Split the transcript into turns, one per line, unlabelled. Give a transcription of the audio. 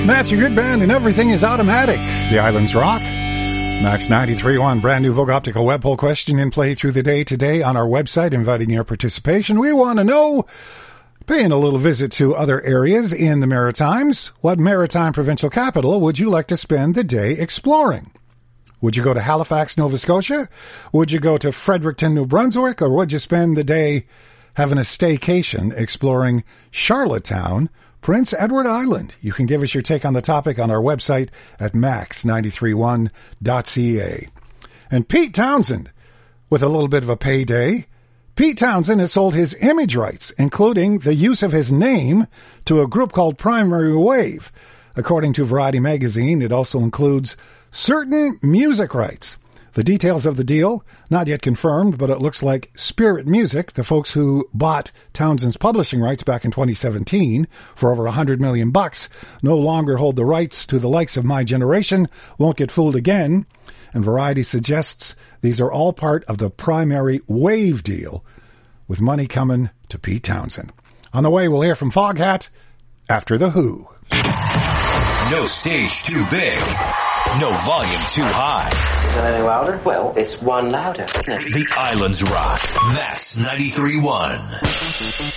Matthew Goodband and Everything is Automatic. The Islands Rock. Max 93.1, brand new Vogue Optical web poll question in play through the day today on our website, inviting your participation. We want to know, paying a little visit to other areas in the Maritimes, what maritime provincial capital would you like to spend the day exploring? Would you go to Halifax, Nova Scotia? Would you go to Fredericton, New Brunswick? Or would you spend the day having a staycation exploring Charlottetown, Prince Edward Island? You can give us your take on the topic on our website at max931.ca. And Pete Townsend, with a little bit of a payday. Pete Townsend has sold his image rights, including the use of his name, to a group called Primary Wave. According to Variety magazine, it also includes certain music rights. The details of the deal, not yet confirmed, but it looks like Spirit Music, the folks who bought Townsend's publishing rights back in 2017 for over $100 million, no longer hold the rights to the likes of My Generation, won't get fooled again. And Variety suggests these are all part of the Primary Wave deal, with money coming to Pete Townsend. On the way, we'll hear from Foghat after The Who.
No stage too big. No volume too high.
Is that any louder? Well, it's one louder, isn't it?
The Islands Rock. Max 93.1.